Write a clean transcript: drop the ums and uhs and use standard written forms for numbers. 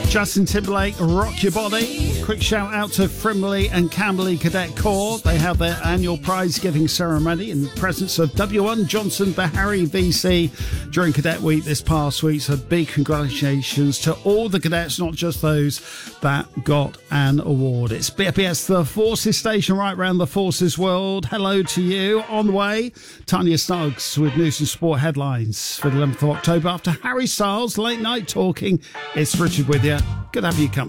Justin Timberlake, Rock Your Body. Quick shout out to Frimley and Camberley Cadet Corps. They have their annual prize giving ceremony in the presence of W1 Johnson Bahari VC during Cadet Week this past week. So big congratulations to all the cadets, not just those that got an award. It's BFBS, the Forces station right round the Forces world. Hello to you. On the way, Tanya Snuggs with news and sport headlines for the 11th of October. After Harry Styles, late night talking, it's Richard with you. Good to have you company.